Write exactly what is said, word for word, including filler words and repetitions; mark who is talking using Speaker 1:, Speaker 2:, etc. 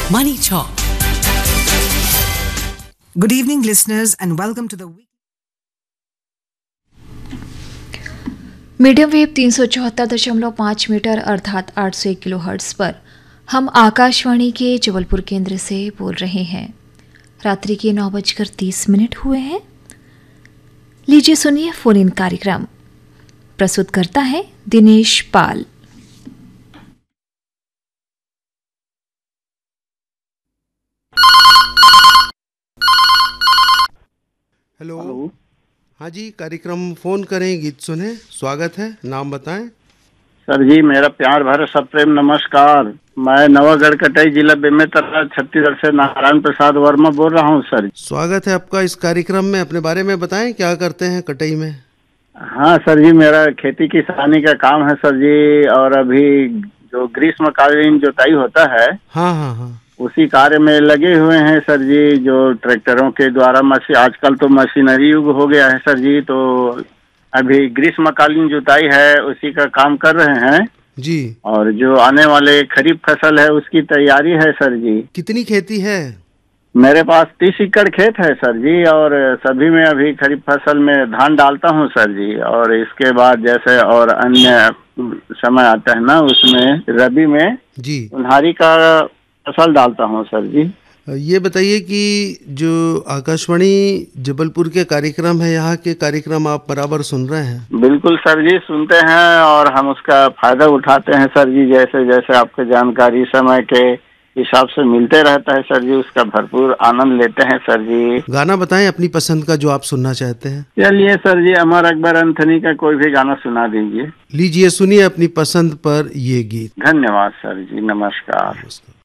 Speaker 1: Money Talk. Good evening, listeners, and welcome to the week.
Speaker 2: Medium wave तीन सौ चौहत्तर दशमलव पाँच मीटर अर्थात आठ सौ एक किलो हर्ट्ज पर हम आकाशवाणी के जबलपुर केंद्र से बोल रहे हैं। रात्रि के नौ बजकर तीस मिनट हुए हैं। लीजिए सुनिए फोन इन कार्यक्रम। प्रस्तुत करता है दिनेश पाल।
Speaker 3: हेलो। हाँ जी, कार्यक्रम फोन करें गीत सुने। स्वागत है, नाम बताएं।
Speaker 4: सर जी, मेरा प्यार भरा सप्रेम नमस्कार। मैं नवागढ़ कटाई जिला बेमेतरा छत्तीसगढ़ से नारायण प्रसाद वर्मा बोल रहा हूँ सर।
Speaker 3: स्वागत है आपका इस कार्यक्रम में। अपने बारे में बताएं, क्या करते हैं कटाई में?
Speaker 4: हाँ सर जी, मेरा खेती किसानी का काम है सर जी, और अभी जो ग्रीष्मकालीन जोताई होता है
Speaker 3: हाँ हाँ हाँ
Speaker 4: उसी कार्य में लगे हुए हैं सर जी। जो ट्रैक्टरों के द्वारा मशीन, आजकल तो मशीनरी युग हो गया है सर जी, तो अभी ग्रीष्मकालीन जुताई है उसी का काम कर रहे हैं
Speaker 3: जी।
Speaker 4: और जो आने वाले खरीफ फसल है उसकी तैयारी है सर जी।
Speaker 3: कितनी खेती है?
Speaker 4: मेरे पास तीस एकड़ खेत है सर जी, और सभी में अभी खरीफ फसल में धान डालता हूँ सर जी, और इसके बाद जैसे और अन्य समय आता है ना उसमें रबी में
Speaker 3: जी
Speaker 4: उन्हारी का फसल डालता हूँ सर जी।
Speaker 3: ये बताइए कि जो आकाशवाणी जबलपुर के कार्यक्रम है, यहाँ के कार्यक्रम आप बराबर सुन रहे हैं?
Speaker 4: बिल्कुल सर जी, सुनते हैं और हम उसका फायदा उठाते हैं सर जी। जैसे जैसे आपको जानकारी समय के हिसाब से मिलते रहता है सर जी, उसका भरपूर आनंद लेते हैं सर जी।
Speaker 3: गाना बताएं अपनी पसंद का जो आप सुनना चाहते हैं।
Speaker 4: चलिए सर जी, अमर अकबर एंथनी का कोई भी गाना सुना दीजिए।
Speaker 3: लीजिए सुनिए अपनी पसंद पर ये गीत।
Speaker 4: धन्यवाद सर जी, नमस्कार।
Speaker 3: नमस्कार।